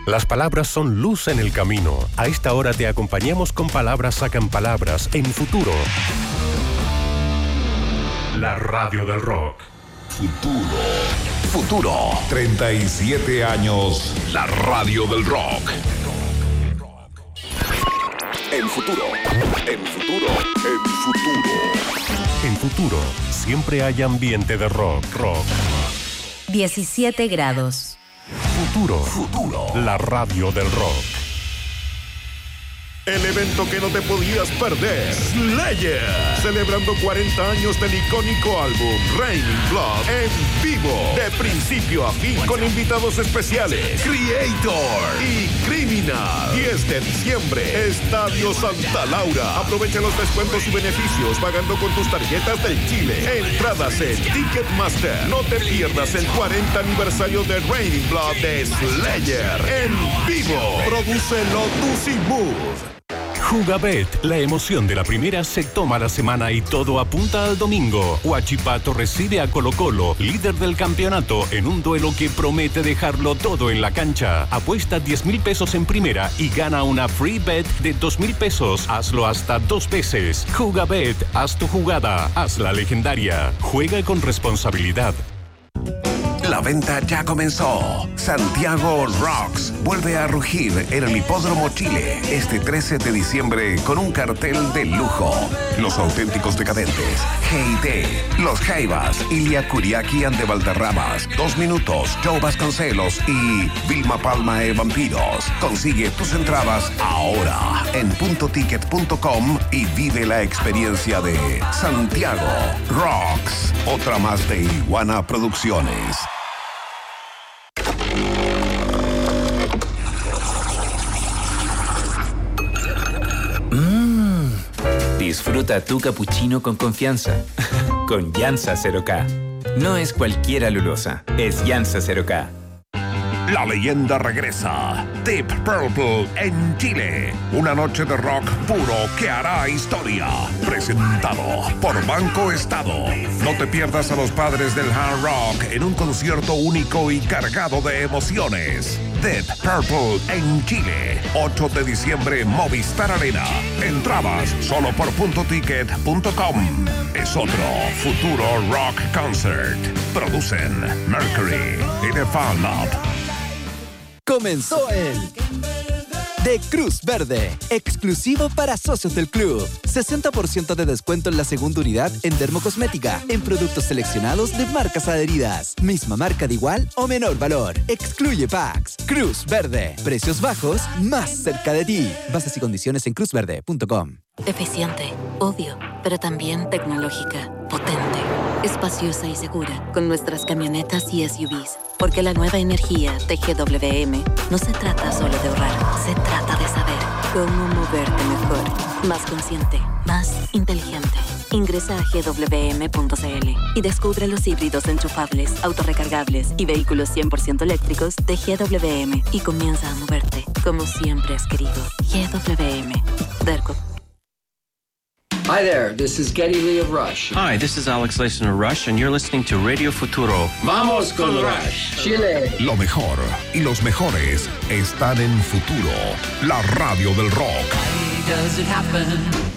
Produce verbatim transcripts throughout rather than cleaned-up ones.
Las palabras son luz en el camino. A esta hora te acompañamos con Palabras Sacan Palabras en Futuro. La radio del rock. Futuro. Futuro. treinta y siete años. La radio del rock. En Futuro. En Futuro. En Futuro. En Futuro, siempre hay ambiente de rock. Rock. diecisiete grados. Futuro. Futuro. La radio del rock. El evento que no te podías perder. Slayer. Celebrando cuarenta años del icónico álbum Raining Blood en vivo. De principio a fin con invitados especiales. Creator y Criminal. diez de diciembre. Estadio Santa Laura. Aprovecha los descuentos y beneficios pagando con tus tarjetas del Chile. Entradas en Ticketmaster. No te pierdas el cuarenta aniversario de Raining Blood de Slayer en vivo. Produce Lotus y Move. Jugabet, la emoción de la primera se toma la semana y todo apunta al domingo. Huachipato recibe a Colo Colo, líder del campeonato, en un duelo que promete dejarlo todo en la cancha. Apuesta diez mil pesos en primera y gana una free bet de dos mil pesos. Hazlo hasta dos veces. Jugabet, haz tu jugada, haz la legendaria. Juega con responsabilidad. La venta ya comenzó. Santiago Rocks vuelve a rugir en el Hipódromo Chile este trece de diciembre con un cartel de lujo. Los auténticos decadentes, G I T, Los Jaivas, Ilia Kuriaki and de Valderramas, Dos Minutos, Joe Vasconcelos y Vilma Palma e Vampiros. Consigue tus entradas ahora en punto ticket punto com y vive la experiencia de Santiago Rocks. Otra más de Iguana Producciones. Disfruta tu cappuccino con confianza. Con Yansa cero K. No es cualquier alulosa, es Yansa cero K. La leyenda regresa. Deep Purple en Chile. Una noche de rock puro que hará historia. Presentado por Banco Estado. No te pierdas a los padres del hard rock en un concierto único y cargado de emociones. Deep Purple en Chile. ocho de diciembre, Movistar Arena. Entradas solo por punto ticket punto com. Es otro Futuro Rock Concert. Producen Mercury y The Fan Lab. Comenzó el de Cruz Verde, exclusivo para socios del club. sesenta por ciento de descuento en la segunda unidad en dermocosmética, en productos seleccionados de marcas adheridas. Misma marca de igual o menor valor. Excluye packs. Cruz Verde. Precios bajos, más cerca de ti. Bases y condiciones en cruz verde punto com. Eficiente, obvio, pero también tecnológica, potente, espaciosa y segura, con nuestras camionetas y S U Vs. Porque la nueva energía de G W M no se trata solo de ahorrar, se trata de saber cómo moverte mejor, más consciente, más inteligente. Ingresa a G W M punto C L y descubre los híbridos enchufables, autorrecargables y vehículos cien por ciento eléctricos de G W M y comienza a moverte como siempre has querido. G W M. Derco. Hi there, this is Geddy Lee of Rush. Hi, this is Alex Lacen of Rush, and you're listening to Radio Futuro. ¡Vamos con Rush! Chile. Lo mejor y los mejores están en Futuro, la radio del rock. Does it happen?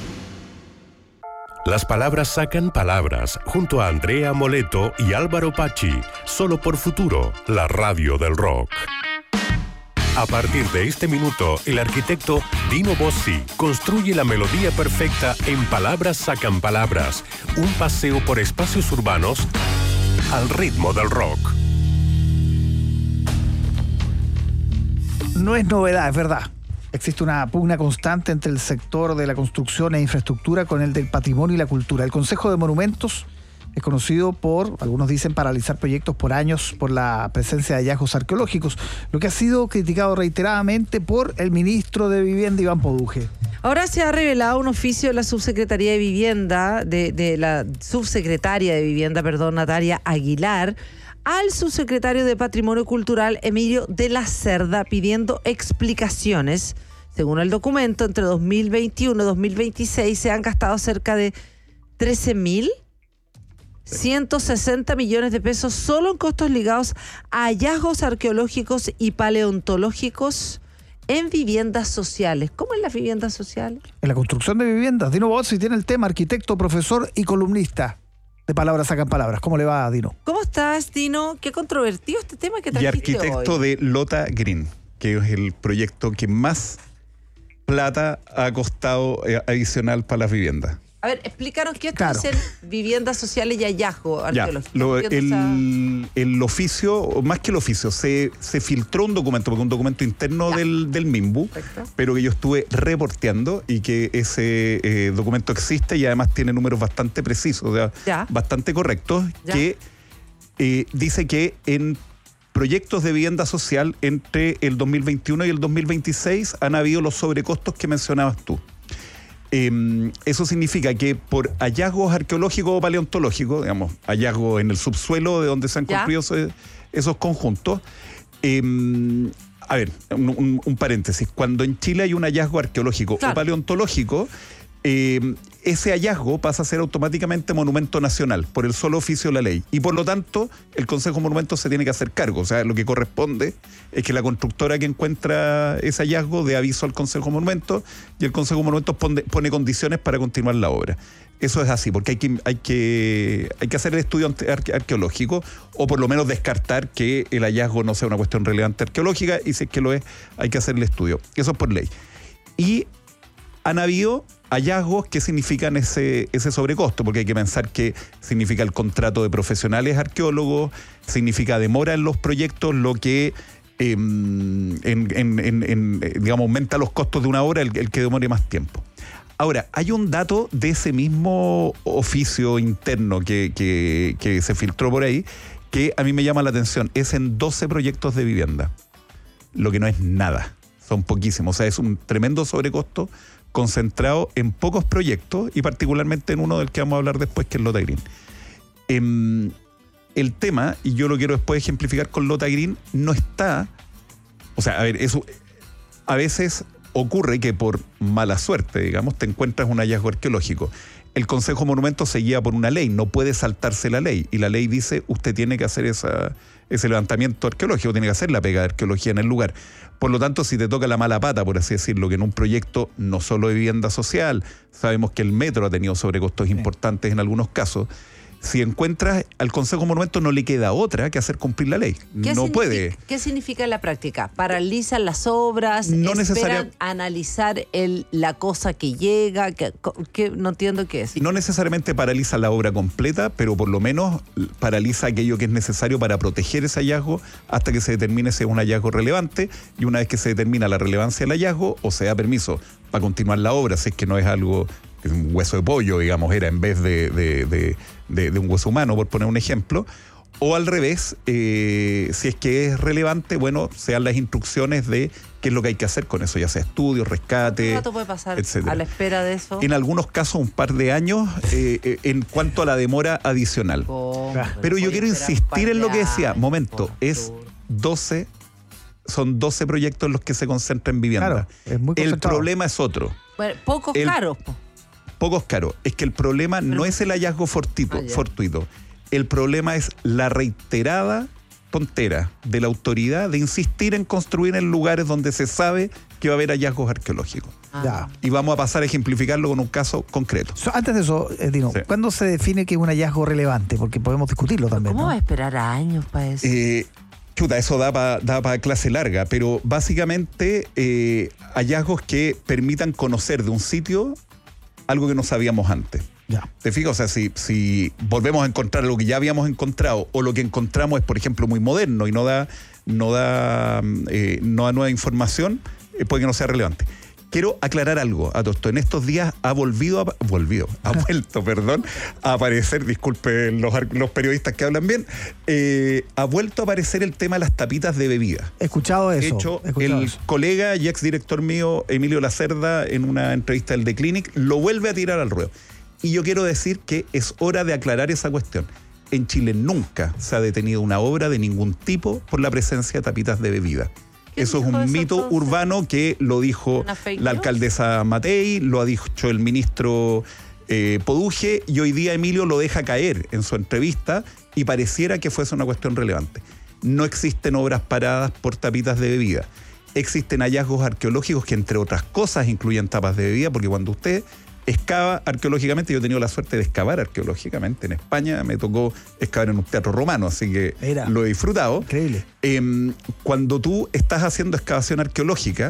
Las palabras sacan palabras, junto a Andrea Moleto y Álvaro Pachi, solo por Futuro, la radio del rock. A partir de este minuto, el arquitecto Dino Bossi construye la melodía perfecta en Palabras Sacan Palabras, un paseo por espacios urbanos al ritmo del rock. No es novedad, es verdad. Existe una pugna constante entre el sector de la construcción e infraestructura con el del patrimonio y la cultura. El Consejo de Monumentos es conocido por, algunos dicen, paralizar proyectos por años por la presencia de hallazgos arqueológicos, lo que ha sido criticado reiteradamente por el ministro de Vivienda, Iván Poduje. Ahora se ha revelado un oficio de la subsecretaría de Vivienda, de, de la subsecretaria de Vivienda, perdón, Natalia Aguilar, al subsecretario de Patrimonio Cultural, Emilio de la Cerda, pidiendo explicaciones. Según el documento, entre dos mil veintiuno y dos mil veintiséis se han gastado cerca de trece mil ciento sesenta millones de pesos solo en costos ligados a hallazgos arqueológicos y paleontológicos en viviendas sociales. ¿Cómo es la vivienda social? En la construcción de viviendas. Dino Bozzi tiene el tema, arquitecto, profesor y columnista de Palabras Sacan Palabras. ¿Cómo le va, Dino? ¿Cómo estás, Dino? Qué controvertido este tema que Y trajiste arquitecto hoy. de Lota Green, que es el proyecto que más plata ha costado eh, adicional para las viviendas. A ver, explícanos qué Claro. dicen viviendas sociales y hallazgos Ya, arqueológicos. lo- Entiendo esa- el, el oficio, o más que el oficio, se, se filtró un documento, porque un documento interno del, del MIMBU, Perfecto. pero que yo estuve reporteando y que ese eh, documento existe y además tiene números bastante precisos, o sea, Ya. bastante correctos, Ya. que eh, dice que en proyectos de vivienda social entre el dos mil veintiuno y el dos mil veintiséis han habido los sobrecostos que mencionabas tú. Eh, eso significa que por hallazgos arqueológicos o paleontológicos, digamos, hallazgos en el subsuelo de donde se han Ya. construido ese- esos conjuntos, eh, a ver, un, un- un paréntesis, cuando en Chile hay un hallazgo arqueológico Claro. o paleontológico, eh, ese hallazgo pasa a ser automáticamente monumento nacional por el solo oficio de la ley. Y por lo tanto, el Consejo de Monumentos se tiene que hacer cargo. O sea, lo que corresponde es que la constructora que encuentra ese hallazgo dé aviso al Consejo de Monumentos y el Consejo de Monumentos pone, pone condiciones para continuar la obra. Eso es así, porque hay que, hay que, hay que hacer el estudio ante- arque- arqueológico o por lo menos descartar que el hallazgo no sea una cuestión relevante arqueológica y si es que lo es, hay que hacer el estudio. Eso es por ley. Y han habido hallazgos que significan ese, ese sobrecosto, porque hay que pensar que significa el contrato de profesionales arqueólogos, significa demora en los proyectos, lo que eh, en, en- en- en, eh, digamos, aumenta los costos de una obra, el, el que demore más tiempo. Ahora, hay un dato de ese mismo oficio interno que, que, que se filtró por ahí, que a mí me llama la atención. Es en doce proyectos de vivienda, lo que no es nada, son poquísimos. O sea, es un tremendo sobrecosto concentrado en pocos proyectos y particularmente en uno del que vamos a hablar después, que es Lota Green. Em, el tema, y yo lo quiero después ejemplificar con Lota Green, no está... O sea, a ver, eso a veces ocurre que por mala suerte, digamos, te encuentras un hallazgo arqueológico. El Consejo de Monumentos se guía por una ley, no puede saltarse la ley. Y la ley dice, usted tiene que hacer esa, ese levantamiento arqueológico, tiene que hacer la pega de arqueología en el lugar. Por lo tanto, si te toca la mala pata, por así decirlo, que en un proyecto no solo de vivienda social, sabemos que el metro ha tenido sobrecostos importantes en algunos casos, si encuentras al Consejo de Monumentos no le queda otra que hacer cumplir la ley. ¿Qué No significa- puede. ¿Qué significa en la práctica? ¿Paralizan las obras? No ¿Esperan necesaria- analizar el, la cosa que llega? ¿Qué, qué- no entiendo qué es. No necesariamente paraliza la obra completa, pero por lo menos paraliza aquello que es necesario para proteger ese hallazgo hasta que se determine si es un hallazgo relevante, y una vez que se determina la relevancia del hallazgo, o se da permiso para continuar la obra, si es que no es algo, que es un hueso de pollo, digamos, era en vez de, de, de, de, de un hueso humano, por poner un ejemplo, o al revés, eh, si es que es relevante, bueno, sean las instrucciones de qué es lo que hay que hacer con eso, ya sea estudios, rescate, ¿Qué rato puede pasar etcétera. a la espera de eso? En algunos casos un par de años eh, eh, en cuanto a la demora adicional. ¿Cómo? Pero yo Puede quiero esperar un par insistir en lo de que decía. años, Momento, por es favor. doce, son doce proyectos en los que se concentra en vivienda. Claro, es muy El concentrado. problema es otro. Bueno, pocos El- caros. po. Pocos caros. Es que el problema no es el hallazgo fortuito, Ah, ya. fortuito. El problema es la reiterada tontera de la autoridad de insistir en construir en lugares donde se sabe que va a haber hallazgos arqueológicos. Ah. Ya. Y vamos a pasar a ejemplificarlo con un caso concreto. So, antes de eso, eh, Dino, Sí. ¿cuándo se define que es un hallazgo relevante? Porque podemos discutirlo también, ¿Cómo ¿no? va a esperar años para eso? Eh, chuta, eso da para da pa clase larga, pero básicamente eh, hallazgos que permitan conocer de un sitio algo que no sabíamos antes. Ya. ¿Te fijas? O sea, si, si volvemos a encontrar lo que ya habíamos encontrado o lo que encontramos es, por ejemplo, muy moderno y no da, no da, eh, no da nueva información, eh, puede que no sea relevante. Quiero aclarar algo a todo esto. En estos días ha volvido, a, volvido, ha vuelto, perdón, a aparecer, disculpen los, ar- los periodistas que hablan bien, eh, ha vuelto a aparecer el tema de las tapitas de bebida. He escuchado eso. De hecho, he escuchado el eso. colega y exdirector mío, Emilio Lacerda, en una entrevista del The Clinic, lo vuelve a tirar al ruedo. Y yo quiero decir que es hora de aclarar esa cuestión. En Chile nunca se ha detenido una obra de ningún tipo por la presencia de tapitas de bebida. Eso es dijo un eso mito entonces? urbano que lo dijo ¿Una fake la news? alcaldesa Matei, lo ha dicho el ministro eh, Poduje, y hoy día Emilio lo deja caer en su entrevista y pareciera que fuese una cuestión relevante. No existen obras paradas por tapitas de bebida. Existen hallazgos arqueológicos que, entre otras cosas, incluyen tapas de bebida, porque cuando usted excava arqueológicamente, yo he tenido la suerte de excavar arqueológicamente en España, me tocó excavar en un teatro romano, así que Era. lo he disfrutado. Increíble. Eh, cuando tú estás haciendo excavación arqueológica,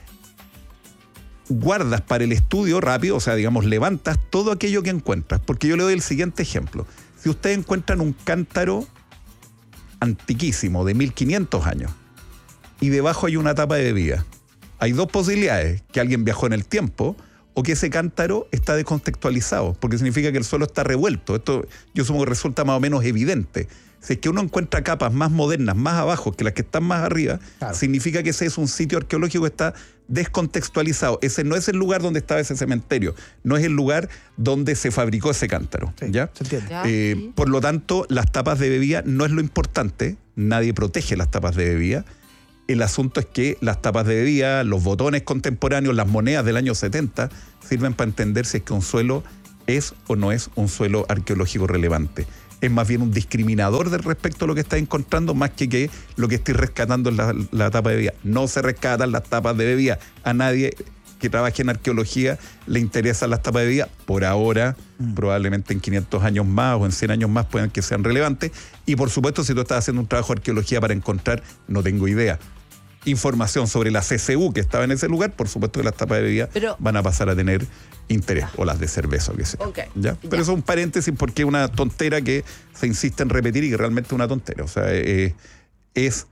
guardas para el estudio rápido, o sea, digamos, levantas todo aquello que encuentras. Porque yo le doy el siguiente ejemplo. Si ustedes encuentran un cántaro antiquísimo, de mil quinientos años, y debajo hay una tapa de bebida, hay dos posibilidades: que alguien viajó en el tiempo, o que ese cántaro está descontextualizado, porque significa que el suelo está revuelto. Esto yo supongo que resulta más o menos evidente. Si es que uno encuentra capas más modernas, más abajo que las que están más arriba, claro, significa que ese es un sitio arqueológico que está descontextualizado. Ese no es el lugar donde estaba ese cementerio, no es el lugar donde se fabricó ese cántaro. Sí, ¿ya? Se entiende. Ya, eh, sí. Por lo tanto, las tapas de bebida no es lo importante, nadie protege las tapas de bebida. El asunto es que las tapas de bebida, los botones contemporáneos, las monedas del año setenta, sirven para entender si es que un suelo es o no es un suelo arqueológico relevante. Es más bien un discriminador de respecto a lo que estás encontrando, más que que lo que estoy rescatando es la, la tapa de bebida. No se rescatan las tapas de bebida. A nadie que trabaje en arqueología le interesan las tapas de bebida. Por ahora, mm. probablemente en quinientos años más o en cien años más pueden que sean relevantes. Y por supuesto, si tú estás haciendo un trabajo de arqueología para encontrar, no tengo idea, información sobre la C C U que estaba en ese lugar, por supuesto que las tapas de bebida Pero, van a pasar a tener interés, o las de cerveza o qué sea. Okay, ¿Ya? Pero ya. eso es un paréntesis porque es una tontera que se insiste en repetir y que realmente es una tontera. O sea, eh, es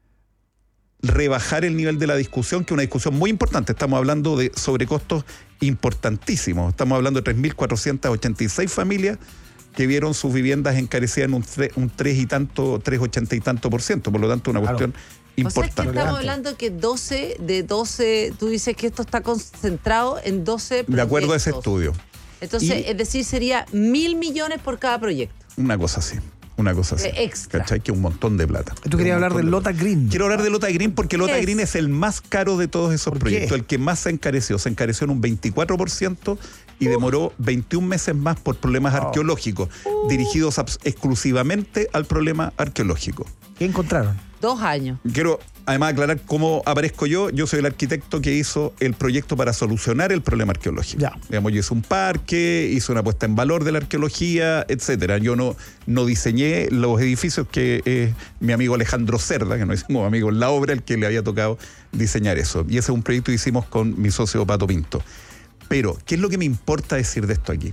rebajar el nivel de la discusión, que es una discusión muy importante. Estamos hablando de sobrecostos importantísimos. Estamos hablando de tres mil cuatrocientas ochenta y seis familias que vieron sus viviendas encarecidas en un, tre, un tres y tanto, tres ochenta y tanto por ciento. Por lo tanto, una claro. cuestión importante. O sea, es que estamos hablando que doce de doce, tú dices que esto está concentrado en doce proyectos. De acuerdo a ese estudio. Entonces, Y, es decir, sería mil millones por cada proyecto. Una cosa así. Una cosa así. Eh, extra. ¿Cachai? Que un montón de plata. Tú querías hablar del Lota Green. Quiero hablar de Lota Green porque Lota es? Green es el más caro de todos esos ¿Por proyectos, qué? el que más se encareció. Se encareció en un veinticuatro por ciento y uh. demoró veintiún meses más por problemas oh. arqueológicos, uh. dirigidos exclusivamente al problema arqueológico. ¿Qué encontraron? Dos años. Quiero además aclarar cómo aparezco yo. Yo soy el arquitecto que hizo el proyecto para solucionar el problema arqueológico. Ya. Digamos, yo hice un parque, hice una puesta en valor de la arqueología, etcétera. Yo no, no diseñé los edificios que eh, mi amigo Alejandro Cerda, que nos hicimos amigos en la obra, el que le había tocado diseñar eso. Y ese es un proyecto que hicimos con mi socio Pato Pinto. Pero, ¿qué es lo que me importa decir de esto aquí?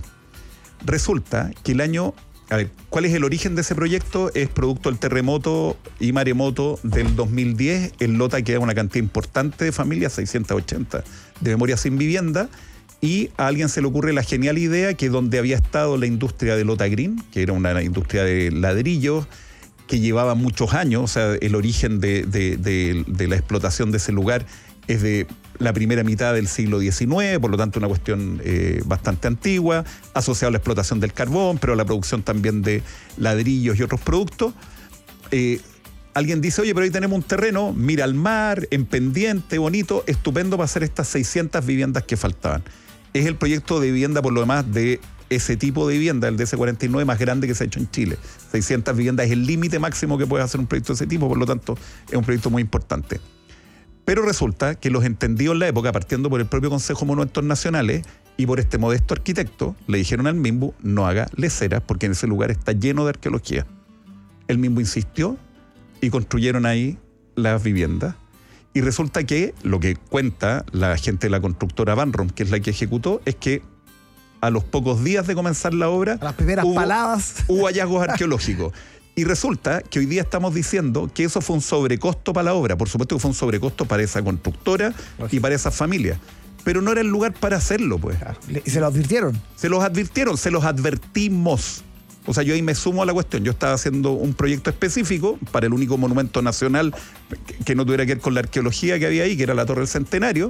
Resulta que el año... A ver, ¿cuál es el origen de ese proyecto? Es producto del terremoto y maremoto del dos mil diez. En Lota queda una cantidad importante de familias, seiscientas ochenta, de memoria sin vivienda. Y a alguien se le ocurre la genial idea que donde había estado la industria de Lota Green, que era una industria de ladrillos, que llevaba muchos años, o sea, el origen de, de, de, de la explotación de ese lugar es de la primera mitad del siglo diecinueve, por lo tanto una cuestión eh, bastante antigua, asociada a la explotación del carbón, pero a la producción también de ladrillos y otros productos. Eh, alguien dice, oye, pero ahí tenemos un terreno, mira al mar, en pendiente, bonito, estupendo para hacer estas seiscientas viviendas que faltaban. Es el proyecto de vivienda, por lo demás, de ese tipo de vivienda, el D S cuarenta y nueve más grande que se ha hecho en Chile. seiscientas viviendas es el límite máximo que puede hacer un proyecto de ese tipo, por lo tanto es un proyecto muy importante. Pero resulta que los entendidos en la época, partiendo por el propio Consejo de Monumentos Nacionales y por este modesto arquitecto, le dijeron al Mimbu, no haga leceras porque en ese lugar está lleno de arqueología. El Mimbu insistió y construyeron ahí las viviendas. Y resulta que lo que cuenta la gente de la constructora Vanrom, que es la que ejecutó, es que a los pocos días de comenzar la obra, a las primeras hubo, paladas, hubo hallazgos arqueológicos. Y resulta que hoy día estamos diciendo que eso fue un sobrecosto para la obra. Por supuesto que fue un sobrecosto para esa constructora y para esas familias. Pero no era el lugar para hacerlo, pues. ¿Y se lo advirtieron? Se los advirtieron, se los advertimos. O sea, yo ahí me sumo a la cuestión. Yo estaba haciendo un proyecto específico para el único monumento nacional que no tuviera que ver con la arqueología que había ahí, que era la Torre del Centenario.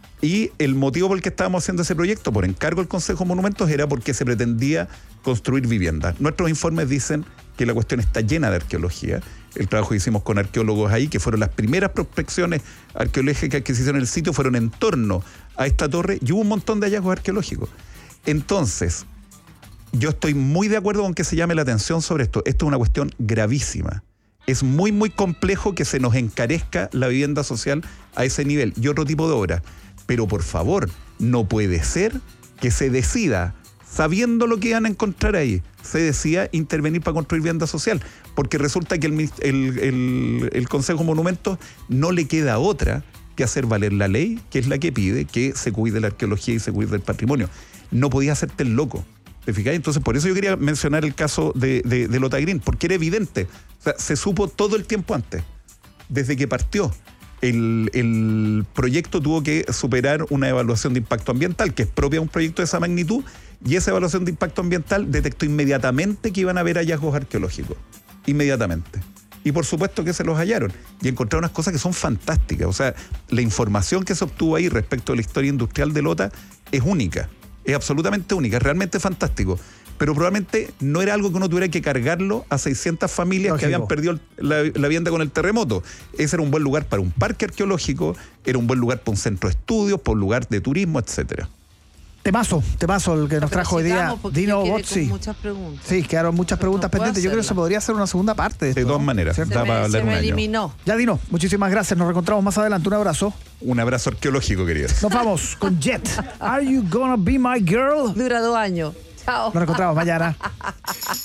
Y el motivo por el que estábamos haciendo ese proyecto, por encargo del Consejo de Monumentos, era porque se pretendía construir viviendas. Nuestros informes dicen que la cuestión está llena de arqueología. El trabajo que hicimos con arqueólogos ahí, que fueron las primeras prospecciones arqueológicas que se hicieron en el sitio, fueron en torno a esta torre y hubo un montón de hallazgos arqueológicos. Entonces, yo estoy muy de acuerdo con que se llame la atención sobre esto. Esto es una cuestión gravísima. Es muy, muy complejo que se nos encarezca la vivienda social a ese nivel y otro tipo de obra. Pero por favor, no puede ser que se decida, sabiendo lo que van a encontrar ahí, se decida intervenir para construir vivienda social. Porque resulta que el, el, el, el Consejo de Monumentos no le queda otra que hacer valer la ley, que es la que pide que se cuide la arqueología y se cuide el patrimonio. No podía hacerte el loco. ¿Te fijáis? Entonces, por eso yo quería mencionar el caso de, de, de Lota Green, porque era evidente. O sea, se supo todo el tiempo antes, desde que partió. El, el proyecto tuvo que superar una evaluación de impacto ambiental, que es propia de un proyecto de esa magnitud, y esa evaluación de impacto ambiental detectó inmediatamente que iban a haber hallazgos arqueológicos. Inmediatamente. Y por supuesto que se los hallaron. Y encontraron unas cosas que son fantásticas. O sea, la información que se obtuvo ahí respecto a la historia industrial de Lota es única. Es absolutamente única, es realmente fantástico. Pero probablemente no era algo que uno tuviera que cargarlo a seiscientas familias Lógico. que habían perdido la, la vivienda con el terremoto. Ese era un buen lugar para un parque arqueológico, era un buen lugar para un centro de estudios, para un lugar de turismo, etcétera. Temazo, temazo el que nos trajo hoy día Dino Bozzi. Muchas preguntas. Sí, quedaron muchas preguntas no pendientes. Yo creo que se podría hacer una segunda parte. De, de todas maneras, se da me, para hablar se me un año. eliminó. Ya, Dino, muchísimas gracias. Nos reencontramos más adelante. Un abrazo. Un abrazo arqueológico, queridos. Nos vamos con Jet. Are you gonna be my girl? Dura dos años. Chao. Nos reencontramos mañana.